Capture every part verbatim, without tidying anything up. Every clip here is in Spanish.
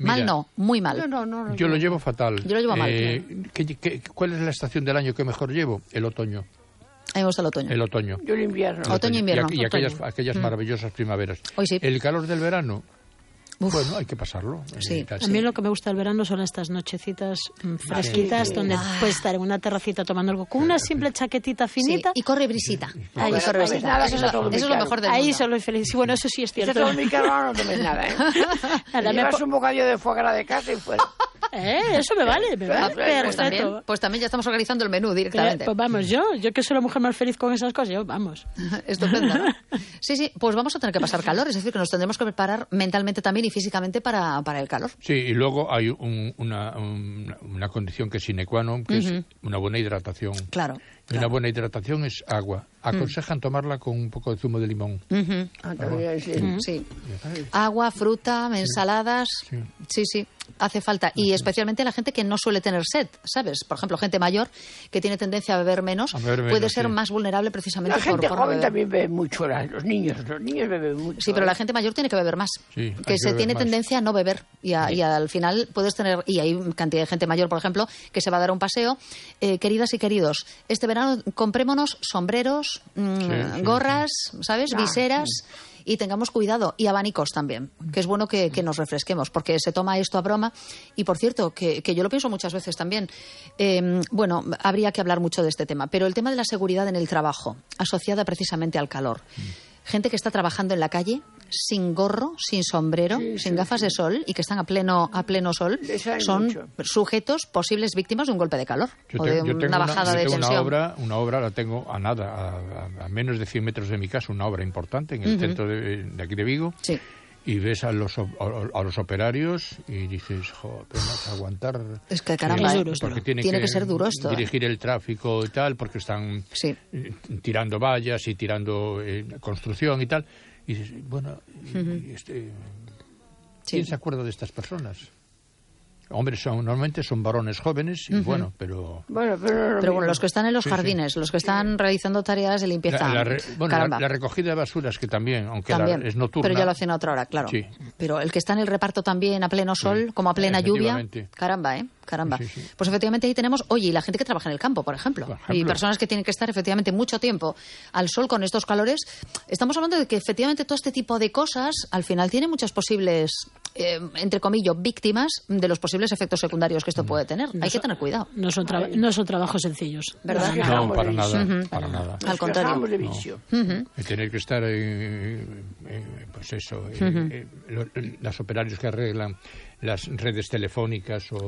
Mira, mal no, muy mal. No, no, no, no, yo lo llevo fatal. Yo lo llevo mal. Eh, ¿qué, qué, ¿Cuál es la estación del año que mejor llevo? El otoño. A mí me gusta el otoño. El otoño. Yo el invierno. El Otoño e invierno. Y, y aquellas, Otoño. aquellas Mm. maravillosas primaveras. Hoy sí. El calor del verano, Uf. bueno, hay que pasarlo. Sí. Eh, casi. A mí lo que me gusta del verano son estas nochecitas mm, fresquitas sí. donde Ah. puedes estar en una terracita tomando algo con una simple chaquetita Sí, finita. y corre brisita. Ahí Ahí corre corre brisita. brisita. Nada, Eso, que es todo lo- muy eso es lo caro. mejor del Ahí mundo. solo feliz. Sí, bueno, eso sí es Si cierto. estás todo muy caro, no tomes nada, ¿eh? Nada, Te me llevas po- un bocadillo de foie gras de casa y fuera. Eh, eso me vale, me vale. Pues también, Perfecto. pues también ya estamos organizando el menú Eh, directamente. Pues vamos, yo, yo que soy la mujer más feliz con esas cosas, yo, vamos. Estupendo, ¿no? Sí, sí, pues vamos a tener que pasar calor, es decir, que nos tendremos que preparar mentalmente también y físicamente para, para el calor. Sí, y luego hay un- una, un- una condición que es sine qua non, que Ujú. es una buena hidratación. Claro. Y una buena hidratación es agua. Aconsejan tomarla con un poco de zumo de limón. Ujú. Ah, también, sí. Sí. Agua, fruta, ensaladas. Sí. Sí, sí, hace falta. Y especialmente la gente que no suele tener sed, ¿sabes? Por ejemplo, gente mayor que tiene tendencia a beber menos, A beber menos, puede ser sí. más vulnerable precisamente La gente por, por joven beber. también bebe mucho, la- los niños, los niños beben mucho. Sí, pero ¿eh? la gente mayor tiene que beber más. Sí, hay que que se beber tiene más. tendencia a no beber. Y, a- y al final puedes tener. Y hay cantidad de gente mayor, por ejemplo, que se va a dar un paseo. Eh, queridas y queridos, este verano comprémonos sombreros, mm, Sí, sí, gorras, ¿sabes? Ah, Viseras. Y tengamos cuidado. Y abanicos también. Que es bueno que, que nos refresquemos. Porque se toma esto a broma. Y por cierto, que, que yo lo pienso muchas veces también. Eh, bueno, habría que hablar mucho de este tema. Pero el tema de la seguridad en el trabajo, asociada precisamente al calor. Gente que está trabajando en la calle sin gorro, sin sombrero, Sí, sin sí, gafas sí. de sol y que están a pleno a pleno sol, Les hay son mucho. sujetos, posibles víctimas de un golpe de calor Yo o te- de yo una tengo bajada una, de yo tengo tensión. una obra, una obra la tengo a nada, a, a- a menos de cien metros de mi casa, una obra importante en el Ujú. centro de, de aquí de Vigo. Sí. Y ves a los, op- a, a los operarios y dices, joder, apenas aguantar. Es que caramba, Es ¿eh? duro, es porque duro. tienen Tiene que ser duro esto, ¿eh? Dirigir el tráfico y tal, porque están Sí. eh, tirando vallas y tirando eh, construcción y tal. Y dices, bueno, y- y este, ¿quién Sí. se acuerda de estas personas? Hombres son, normalmente son varones jóvenes, y bueno, pero... Bueno, pero, no es lo Pero bueno, mismo. los que están en los Sí, sí. jardines, los que están realizando tareas de limpieza, La, la re- bueno, caramba. la, la recogida de basuras que también, aunque la- También, es nocturna. pero ya lo hacen a otra hora, claro. Sí. Pero el que está en el reparto también a pleno sol, como a plena lluvia, Efectivamente. caramba, ¿eh? Caramba. Sí, sí, sí. Pues efectivamente ahí tenemos, oye, y la gente que trabaja en el campo, por ejemplo, Por ejemplo. y personas que tienen que estar efectivamente mucho tiempo al sol con estos calores, estamos hablando de que efectivamente todo este tipo de cosas al final tiene muchas posibles, eh, entre comillas, víctimas de los posibles efectos secundarios que esto puede tener. Hay que tener cuidado. No son, traba- no son trabajos sencillos. ¿Verdad? Para nada. No, Dejamos para de nada, vicio. para nada. Al contrario. Dejamos de No. vicio. De tener que estar en, en, pues eso, en, eh, lo- los operarios que arreglan las redes telefónicas o,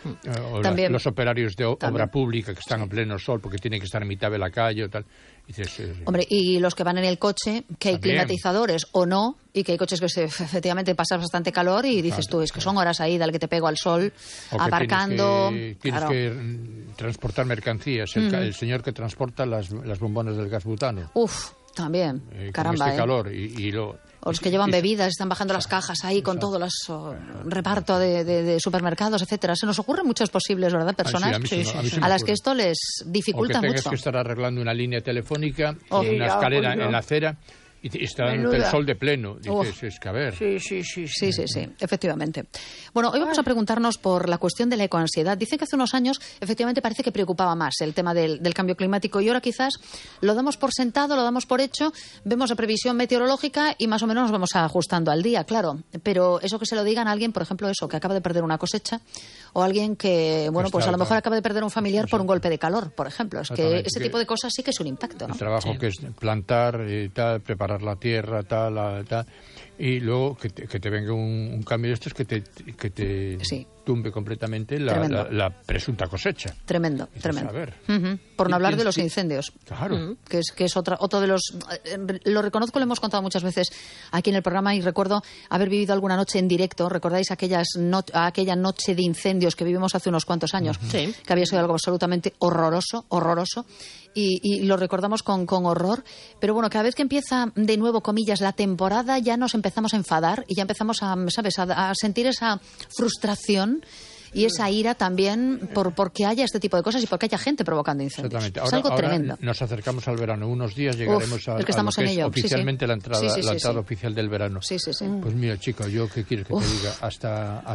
o las- También. los operarios de o- También. obra pública que están a pleno sol porque tienen que estar en mitad de la calle o tal. Y dices, eh, Hombre, y los que van en el coche, que hay También. climatizadores o no, y que hay coches que se, efectivamente pasas bastante calor y dices tú, es que son horas ahí, dale que te pego al sol, o que aparcando. Tienes que, tienes claro. que, mm, transportar mercancías. El, ca- el señor que transporta las, las bombonas del gas butano. Uf, también, eh, con caramba, este ¿eh? calor y, y lo... O los que llevan y- bebidas, están bajando las cajas ahí con todo los oh, reparto de, de- de supermercados, etcétera. Se nos ocurren muchas posibles, ¿verdad? Personas a mí se me- a mí se me a las ocurre. que esto les O que dificulta tengas mucho. que estar arreglando una línea telefónica, Oh. una Sí, ya, escalera pues, no. en la acera, y te- está dando el Menuda. sol de pleno. Dices, Uf. es que a ver... Sí, sí, sí. Sí, sí, sí, efectivamente. Bueno, hoy vamos a preguntarnos por la cuestión de la ecoansiedad. Dicen que hace unos años, efectivamente, parece que preocupaba más el tema del, del cambio climático y ahora quizás lo damos por sentado, lo damos por hecho, vemos la previsión meteorológica y más o menos nos vamos ajustando al día, claro. Pero eso que se lo digan a alguien, por ejemplo, eso, que acaba de perder una cosecha o alguien que, bueno, pues a lo mejor acaba de perder un familiar por un golpe de calor, por ejemplo. Es que Exactamente, ese que- tipo de cosas sí que es un impacto, ¿no? El trabajo Sí. que es plantar, eh, tal, preparar la tierra, tal, ah, tal, y luego que te, que te venga un, un cambio de estos que te, que te Sí. tumbe completamente la, Tremendo. la- la presunta cosecha. Tremendo, Dices, tremendo. a ver. Ujú. Por Y no hablar de tienes los que- incendios. Claro. que es que es otra otro de los eh, lo reconozco, lo hemos contado muchas veces aquí en el programa y recuerdo haber vivido alguna noche en directo. ¿Recordáis aquellas no- aquella noche de incendios que vivimos hace unos cuantos años? Sí. Que había sido algo absolutamente horroroso, horroroso. Y, y lo recordamos con, con horror. Pero bueno, cada vez que empieza de nuevo, comillas, la temporada, ya nos empezamos a enfadar y ya empezamos a, ¿sabes?, a, a sentir esa frustración y esa ira también por porque haya este tipo de cosas y porque haya gente provocando incendios. Exactamente. Es Ahora, algo ahora tremendo. nos acercamos al verano. Unos días llegaremos Uf, a, es que a estamos lo que en es ello. Sí, sí. oficialmente la entrada, Sí, sí, sí, la entrada sí. oficial del verano. Sí, sí, sí. Pues mira, chico, yo qué quieres que te diga, hasta